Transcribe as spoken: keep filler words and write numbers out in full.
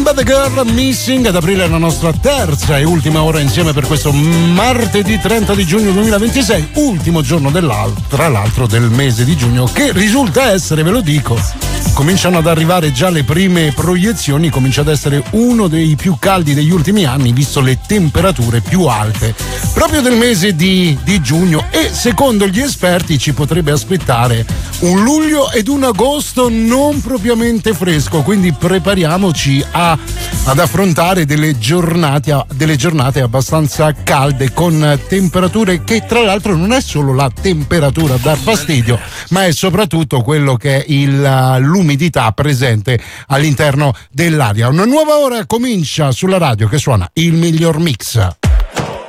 Remember the Girl Missing. Ad aprile la nostra terza e ultima ora insieme per questo martedì trenta di giugno duemilaventisei, ultimo giorno dell'altro, tra l'altro del mese di giugno, che risulta essere, ve lo dico, cominciano ad arrivare già le prime proiezioni, comincia ad essere uno dei più caldi degli ultimi anni, visto le temperature più alte proprio del mese di, di giugno, e secondo gli esperti ci potrebbe aspettare un luglio ed un agosto non propriamente fresco, quindi prepariamoci a, ad affrontare delle giornate, delle giornate abbastanza calde, con temperature che tra l'altro non è solo la temperatura a dar fastidio, ma è soprattutto quello che è il, l'umidità presente all'interno dell'aria. Una nuova ora comincia sulla radio che suona il miglior mix.